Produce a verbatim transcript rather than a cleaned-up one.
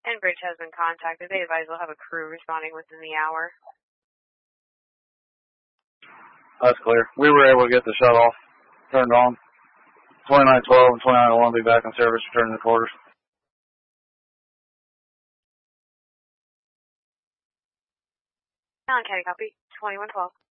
Enbridge has been contacted. They advise they'll have a crew responding within the hour. That's clear. We were able to get the shut-off turned on. twenty-nine twelve and twenty-nine oh one will be back in service, returning to quarters. Allen County, copy. twenty-one twelve.